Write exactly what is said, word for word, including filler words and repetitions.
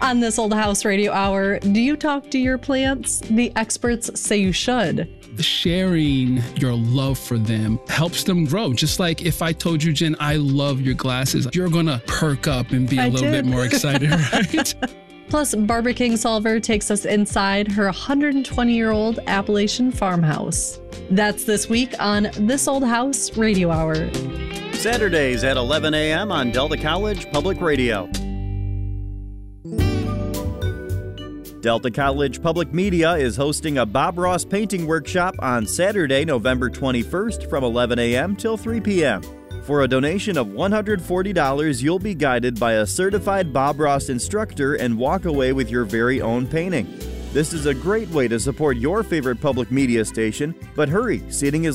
On this Old House Radio Hour, do you talk to your plants? The experts say you should. Sharing your love for them helps them grow. Just like if I told you, Jen, I love your glasses, you're going to perk up and be a I little did. bit more excited, right? Plus, Barbara King Solver takes us inside her one hundred twenty year old Appalachian farmhouse. That's this week on This Old House Radio Hour. Saturdays at eleven a.m. on Delta College Public Radio. Delta College Public Media is hosting a Bob Ross painting workshop on Saturday, November twenty-first from eleven a.m. till three p.m. For a donation of one hundred forty dollars, you'll be guided by a certified Bob Ross instructor and walk away with your very own painting. This is a great way to support your favorite public media station, but hurry, seating is